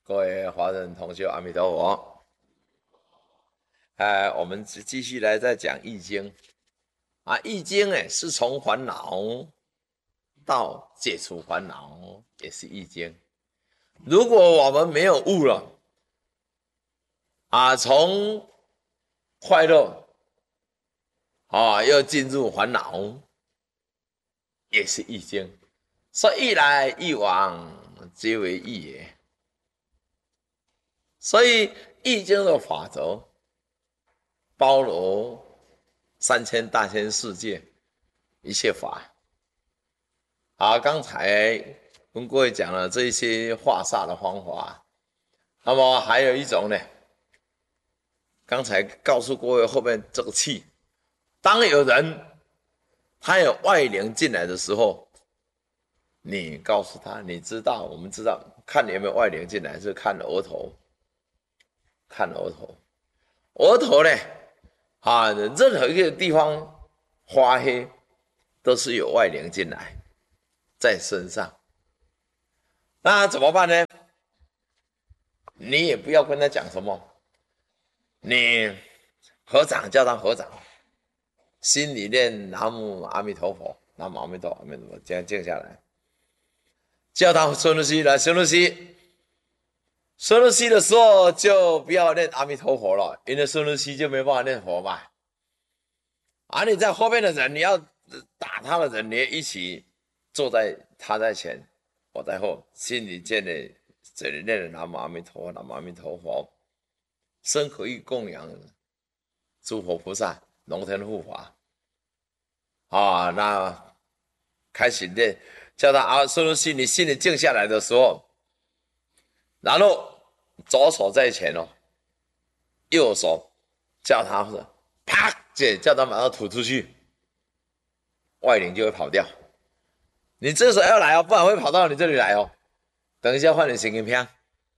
各位华人同修，阿弥陀佛。我们继续来再讲《易经》啊，《易经》是从烦恼到解除烦恼，也是《易经》。如果我们没有悟了从快乐又进入烦恼，也是《易经》。所以一来一往，皆为易也。所以《易经》的法则包罗3000大千世界一切法。刚才跟各位讲了这些化煞的方法，那么还有一种呢，刚才告诉各位后面这个气，当有人他有外灵进来的时候，你告诉他，你知道，我们知道，看你有没有外灵进来是看额头，看额头，额头呢，任何一个地方发黑，都是有外灵进来在身上。那怎么办呢？你也不要跟他讲什么，你合掌叫他合掌，心里念南无阿弥陀佛，南无阿弥陀佛，阿弥陀佛，这样静下来，叫他孙如西来，孙如西。孙如西的时候就不要念阿弥陀佛了，因为孙如西就没办法念佛嘛。你在后面的人，你要打他的人，你也一起坐在他在前，我在后，心里见的这里念的南无阿弥陀佛，南无阿弥陀佛，身可以供养诸佛菩萨、龙天护法。那开始念，叫他孙如西，你心里静下来的时候，然后左手在前右手叫他啪，叫他马上吐出去，外灵就会跑掉。你这时候要来不然会跑到你这里来等一下换你神经片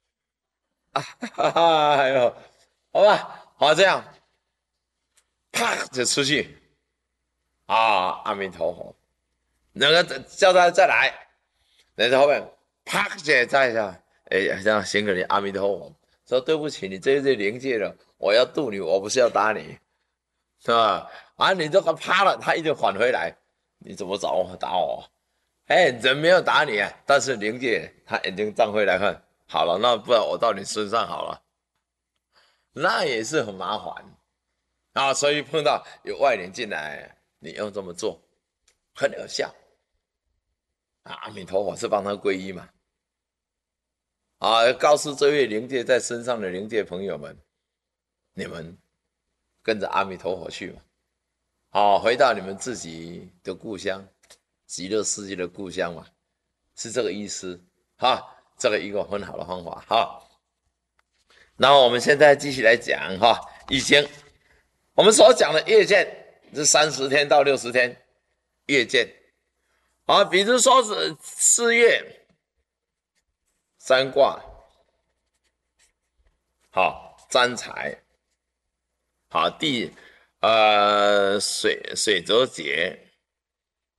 哎呦，好吧，好这样，啪就出去阿弥陀佛。那个叫他再来，人在后面啪再一下，这样先给你阿弥陀佛，说对不起，你这是灵界了，我要度你，我不是要打你，是吧？你这个啪了，他一定返回来，你怎么打我？人没有打你但是灵界他眼睛张回来看，好了，那不然我到你身上好了，那也是很麻烦所以碰到有外灵进来，你用这么做很有效阿弥陀佛是帮他皈依嘛告诉这位灵界在身上的灵界朋友们，你们跟着阿弥陀佛去嘛回到你们自己的故乡，极乐世界的故乡嘛，是这个意思这个一个很好的方法那我们现在继续来讲易经。我们所讲的月见是30天到60天月见比如说是4月3卦占财水泽劫